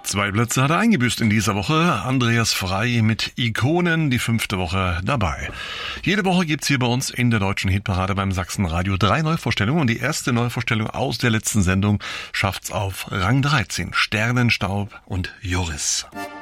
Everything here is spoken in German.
2 Plätze hat er eingebüßt in dieser Woche. Andreas Frey mit Ikonen, die 5. Woche dabei. Jede Woche gibt's hier bei uns in der deutschen Hitparade beim Sachsenradio 3 Neuvorstellungen. Und die erste Neuvorstellung aus der letzten Sendung schafft's auf Rang 13. Sternenstaub und Joris.